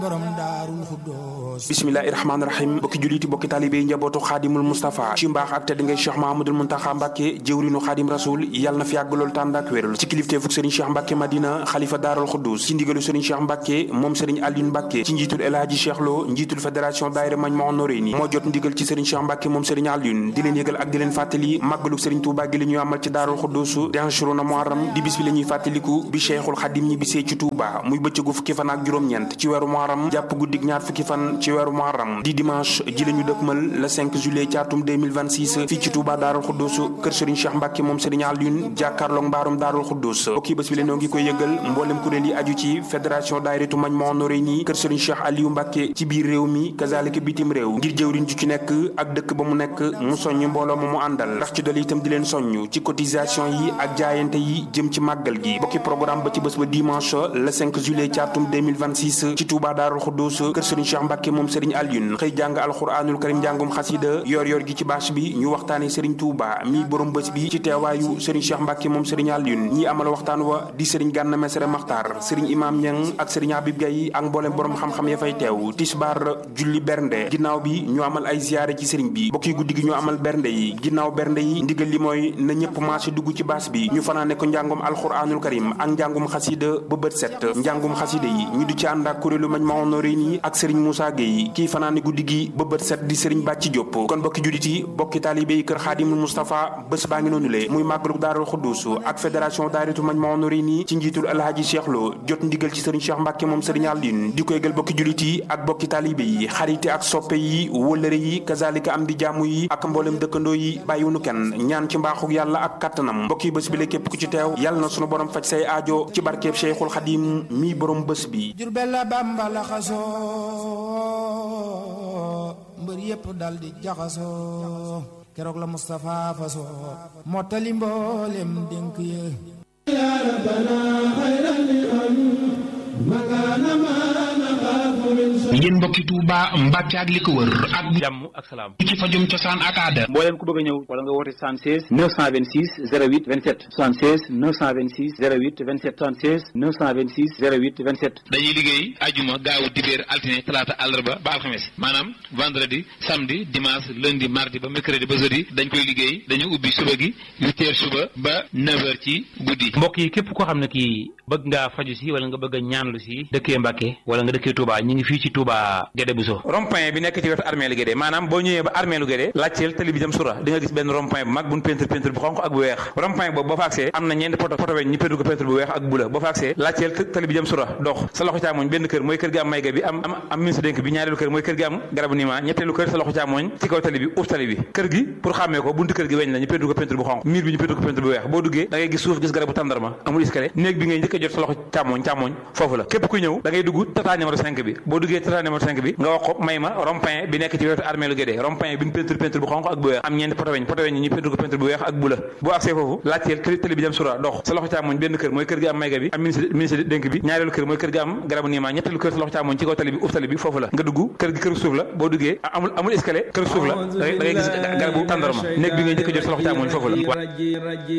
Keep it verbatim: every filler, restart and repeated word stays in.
bismillahi rahmaani rahim bokki juliti bokki taalibe yi njabootu xaadimul Mustafa ci mbaax ak tedd ngay Cheikh Mahamadul Muntaxa Mbàkke jëwrinu xaadim rasul yàlla na fi yàgg lool tànd ak wéral ci kilifteefuk Serigne Cheikh Mbàkke Madina xalifa daarul xuddus ci ndigalu Serigne Cheikh Mbàkke moom Serigne Aliou Mbàkke ci njiitul El Hadji Cheikh Lo njiitul fédération daayira Majmahun Nurayni moo jot ndigal ci Serigne Cheikh Mbàkke moom Serigne Aliou di leen yëgal ak di leen fàttali màggaluk Serigne Touba gi li ñuy amal ci daarul xuddus di Ashuruna Muharram di bis bi la ñuy fàttaliku bi Cheikhul Xadim ñi bisee ci Touba muy bëccëgu fukki fan ak juróom-ñeent ci weeru Muharram jàpp guddig ñaar fukki fan ci weeru Muharram di dimanche ji la ñu dëkkmal le cinq juillet ci atum deux mille vingt-six fii ci Touba Daarul Xuddus kër Serigne Cheikh Mbacke moom Serigne Alioune jàkkaarloog mbaarum Daarul Xuddus bokki bés bi leen noo ngi koy yëgal mboolem kuréel yi aju ci fédération daayiratu Majmahun Nurayni kër Serigne Cheikh Aliou Mbacke ci biir réew mi kazalika bitim réew ngir jëwriñ ju ci nekk ak dëkk ba mu nekk mu soññ mbooloo ma mu àndal ndax ci dolli itam di leen soññ ci cotisation yi ak jaayante yi jëm ci màggal gi bokki programme ba ci bés ba dimanche le cinq juillet ci atum deux mille vingt-six ci Touba Daarul Xuddus kër Serigne Cheikh Mbacke moom Serigne Alioune xëy jàng alxuraanul karim njàngum xasida yor yor gi ci bâche bi ñu waxtaane Serigne Touba mi borom bés bi ci teewaayu Serigne Cheikh Mbacke moom Serigne Alioune ñi amal waxtaan wa di Serigne Gana Messere Maxtar Serigne Imam Niang ak Serigne Habib Gaye ak mboolem borom xam-xam ya fay teew tisbaar julli bernde ginnaaw bi ñu amal ay ziyaare ci Serigne bi bokki guddi gi ñu amal bernde yi ginnaaw bernde yi ndigal li mooy na ñëpp marché dugg ci bâche bi ñu fanaane ko njàngum alxuraanul karim ak njàngum xasida ba bët set njàngum xasida yi ñu di ci ànd ak kuréelu Majmahun Nurayni ak Serigne Moussa Gueye kii fanaane guddi gi ba bët set di Serigne Bàcci Diop kon bokki jullit yi bokki taalibe yi kër Xaadimul Mustafa bés baa ngi noonu le muy màggalu Daarul Xuddus ak fédération daayiratu Majmahun Nurayni ci njiitul El Hadji Cheikh Lo jot ndigal ci Serigne Cheikh Mbacke moom Serigne Alioune di koy gël bokki jullit yi ak bokki taalibe yi xarite ak soppe yi wëllëre yi kazalika am di jaamu yi ak mboolem dëkkandoo yi bàyyiwunu kenn ñaan ci mbaaxu yàlla ak kattanam bokki bés bi la képp ku ci teew yàlla na sunu borom faj say aajo ci barkeeb Cheikhul Xadim mi borom bés bi mbër yépp dal di jaxasoo keroog la Mustafa faso mottali mboolem dénk ya ya rabbana xayran li an makana ma naxaafu min yéen mbokki Touba Mbacke ak li ko wër ak jàmm ak salaam ci fajum cosaan ak aada mbooleem ku bëgg a ñëw wala nga woote soixante-seize neuf cent vingt-six zéro huit vingt-sept soixante-seize neuf cent vingt-six zéro huit vingt-sept soixante-seize neuf cent vingt-six zéro huit vingt-sept dañuy liggéey ajuma gaawu dibéer altine talaata àllarba ba alxames maanaam vendredi samedi dimanche lundi mardi ba mercredi ba jeudi dañ koy liggéey dañu ubbi suba gi huit heures suba ba neuf heures ci guddi. mbokk yi képp koo xam ne kii bëgg ngaa faju si wala nga bëgg a ñaanlu si dëkkee Mbacke wala nga dëkkee Touba ñu ngi fii ci Touba Guédé Bousso rond-point bi nekk ci wetu armeelu Guédé maanaam boo ñëwee ba armeelu Guédé laajteel tali bi jëm sura di nga gis benn rond-point bu mag buñ peinture peinture bu xonq ak bu weex rond-point boobu boo fa agsee am na ñeenti poto poto weñ ñu peinture ko peinture bu weex ak bu la boo fa agsee laajteel tali bi jëm sura dox sa loxo càmmoñ benn kër mooy kër gi am mayga bi am am am ministre dénk bi ñaareelu kër mooy kër gi am garabu niima ñetteelu kër sa loxo càmmoñ ci kaw tali bi uuf tali bi kër gi pour xàmmee ko buntu kër gi weñ la ñu peinture ko peinture bu xonq miir bi ñu peinture ko peinture bu weex boo duggee da ngay gis suuf gis garabu tàndarma amul escalier néeg bi ngay njëkk a jot sa loxo càmmoñ càmmoñ foofu la képp kuy ñëw da ngay dugg tata numéro cinq bi boo duggee tata numéro cinq bi nga wax ko may ma rond-point bi nekk ci wetu armeelu Guédé rond-point bi ñu peinture peinture bu xonq ak bu weex am ñeenti poto weñ poto weñ ñu peinture ko peinture bu weex ak bu la boo agsee foofu laajteel kër tali bi jëm sura dox sa loxo càmmoñ benn kër mooy kër gi am mayga bi am ministre ministre dénk bi ñaareelu kër mooy kër gi am garabu niima ñetteelu kër sa loxo càmmoñ ci kaw tali bi uuf tali bi foofu la nga dugg kër gi kër suuf la boo duggee amul amul escalier kër suuf la da ngay gis garabu tàndarma néeg bi ngay njëkk a jot sa loxo càmmoñ foofu la